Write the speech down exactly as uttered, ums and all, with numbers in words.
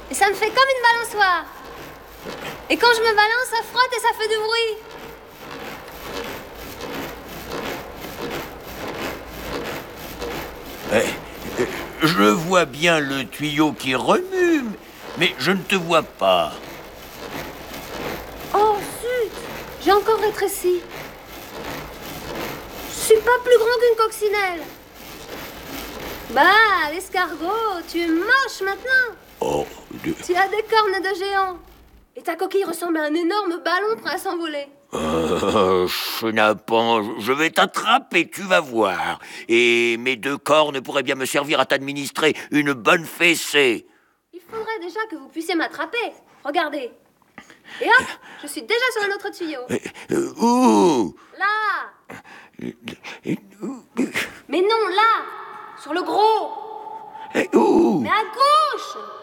Et ça me fait comme une balançoire. Et quand je me balance, ça frotte et ça fait du bruit. Eh, je vois bien le tuyau qui remue, mais je ne te vois pas. Oh, zut! J'ai encore rétréci. Je suis pas plus grand qu'une coccinelle. Bah, l'escargot, tu es moche maintenant. Oh, de... Tu as des cornes de géant. Et ta coquille ressemble à un énorme ballon prêt à s'envoler. Euh, chenapan, je vais t'attraper, tu vas voir. Et mes deux cornes pourraient bien me servir à t'administrer une bonne fessée. Il faudrait déjà que vous puissiez m'attraper. Regardez. Et hop, je suis déjà sur un autre tuyau. Euh, euh, où? Là. Mais non, là. Sur le gros. Euh, Où? Mais à gauche.